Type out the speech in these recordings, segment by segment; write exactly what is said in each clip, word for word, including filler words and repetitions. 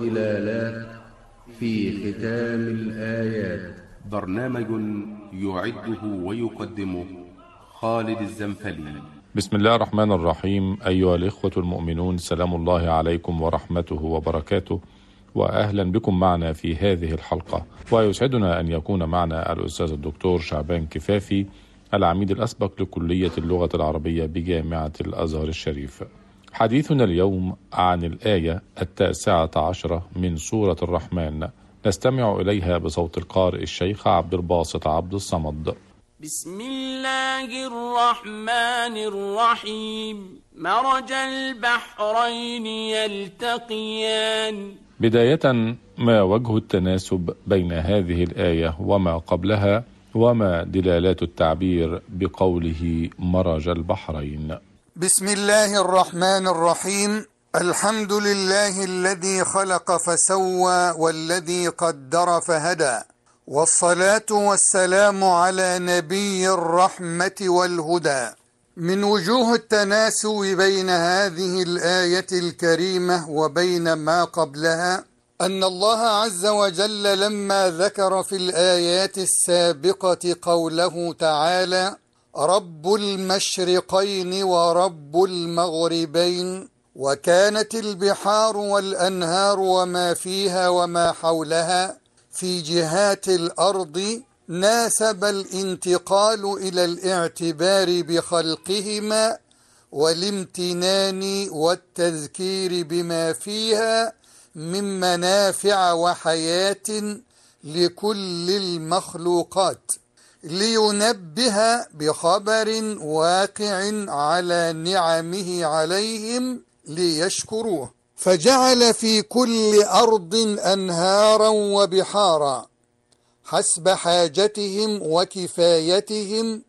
ودلالات في ختام الآيات. برنامج يعده ويقدمه خالد الزنفلي. بسم الله الرحمن الرحيم. أيها الإخوة المؤمنون، سلام الله عليكم ورحمته وبركاته، وأهلا بكم معنا في هذه الحلقة. ويسعدنا أن يكون معنا الأستاذ الدكتور شعبان كفافي، العميد الأسبق لكلية اللغة العربية بجامعة الأزهر الشريف. حديثنا اليوم عن الآية التاسعة عشرة من سورة الرحمن، نستمع إليها بصوت القارئ الشيخ عبد الباسط عبد الصمد. بسم الله الرحمن الرحيم. مرج البحرين يلتقيان. بداية، ما وجه التناسب بين هذه الآية وما قبلها، وما دلالات التعبير بقوله مرج البحرين؟ بسم الله الرحمن الرحيم. الحمد لله الذي خلق فسوى والذي قدر فهدى، والصلاة والسلام على نبي الرحمة والهدى. من وجوه التناسب بين هذه الآية الكريمة وبين ما قبلها أن الله عز وجل لما ذكر في الآيات السابقة قوله تعالى رب المشرقين ورب المغربين، وكانت البحار والأنهار وما فيها وما حولها في جهات الأرض، ناسب الانتقال إلى الاعتبار بخلقهما والامتنان والتذكير بما فيها من منافع وحياة لكل المخلوقات، لينبه بخبر واقع على نعمه عليهم ليشكروه، فجعل في كل أرض أنهارا وبحارا حسب حاجتهم وكفايتهم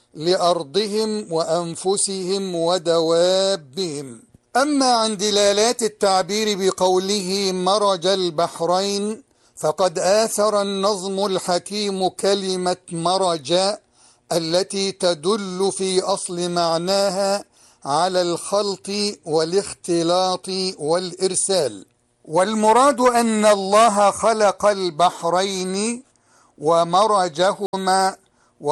لأرضهم وأنفسهم ودوابهم. أما عن دلالات التعبير بقوله مرج البحرين، فقد آثر النظم الحكيم كلمة مرج التي تدل في أصل معناها على الخلط والاختلاط والإرسال، والمراد أن الله خلق البحرين ومرجهما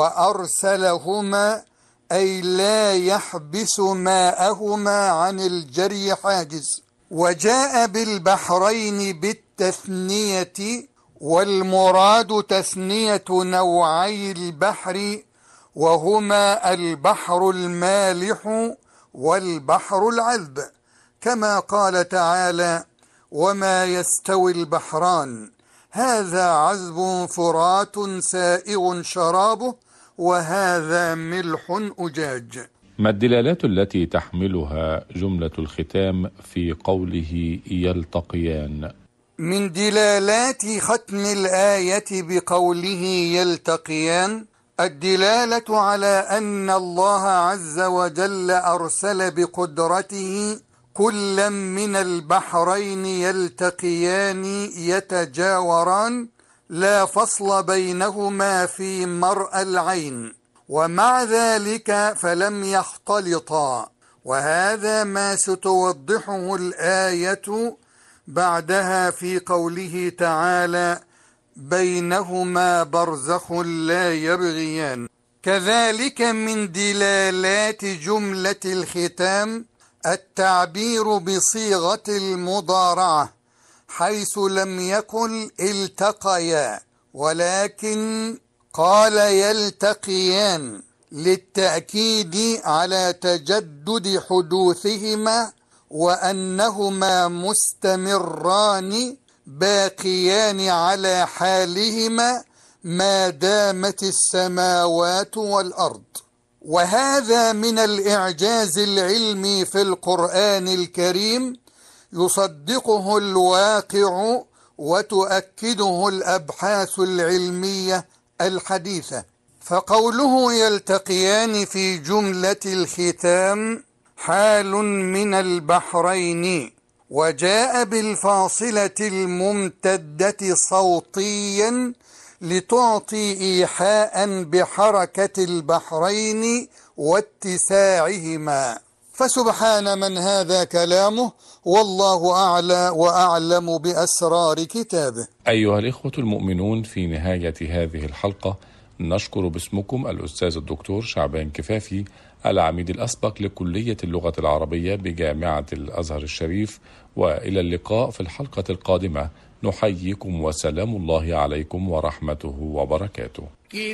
وأرسلهما، أي لا يحبس ماءهما عن الجري حاجز. وجاء بالبحرين بالتثنية، والمراد تثنية نوعي البحر، وهما البحر المالح والبحر العذب، كما قال تعالى وما يستوي البحران هذا عذب فرات سائغ شرابه وهذا ملح أجاج. ما الدلالات التي تحملها جملة الختام في قوله يلتقيان؟ من دلالات ختم الآية بقوله يلتقيان الدلالة على أن الله عز وجل أرسل بقدرته كلا من البحرين يلتقيان يتجاوران، لا فصل بينهما في مرء العين، ومع ذلك فلم يختلطا، وهذا ما ستوضحه الآية بعدها في قوله تعالى بينهما برزخ لا يبغيان. كذلك من دلالات جملة الختام التعبير بصيغة المضارعة، حيث لم يقل التقيا ولكن قال يلتقيان، للتأكيد على تجدد حدوثهما وأنهما مستمران باقيان على حالهما ما دامت السماوات والأرض. وهذا من الإعجاز العلمي في القرآن الكريم يصدقه الواقع وتؤكده الأبحاث العلمية الحديثة. فقوله يلتقيان في جملة الختام حال من البحرين، وجاء بالفاصلة الممتدة صوتيا لتعطي إيحاء بحركة البحرين واتساعهما، فسبحان من هذا كلامه، والله أعلى وأعلم بأسرار كتابه. أيها الإخوة المؤمنون، في نهاية هذه الحلقة نشكر باسمكم الأستاذ الدكتور شعبان كفافي، العميد الأسبق لكلية اللغة العربية بجامعة الأزهر الشريف، وإلى اللقاء في الحلقة القادمة. نحييكم وسلام الله عليكم ورحمته وبركاته.